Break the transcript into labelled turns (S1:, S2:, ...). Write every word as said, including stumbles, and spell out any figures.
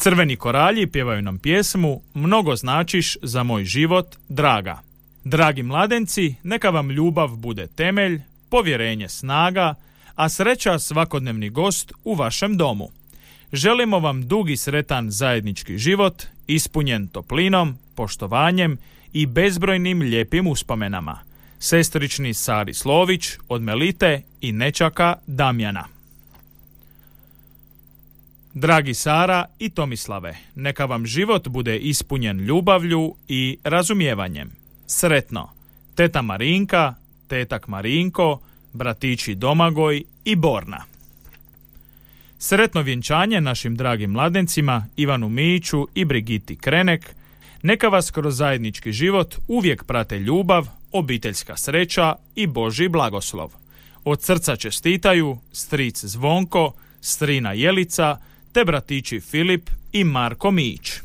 S1: Crveni koralji pjevaju nam pjesmu Mnogo značiš za moj život, draga. Dragi mladenci, neka vam ljubav bude temelj, povjerenje snaga, a sreća svakodnevni gost u vašem domu. Želimo vam dug i sretan zajednički život, ispunjen toplinom, poštovanjem i bezbrojnim lijepim uspomenama. Sestrični Sari Slović od Melite i nećaka Damjana. Dragi Sara i Tomislave, neka vam život bude ispunjen ljubavlju i razumijevanjem. Sretno, teta Marinka, tetak Marinko, bratići Domagoj i Borna. Sretno vjenčanje našim dragim mladencima Ivanu Miću i Brigiti Krenek. Neka vas kroz zajednički život uvijek prate ljubav, obiteljska sreća i Božji blagoslov. Od srca čestitaju stric Zvonko, strina Jelica te bratići Filip i Marko Mić.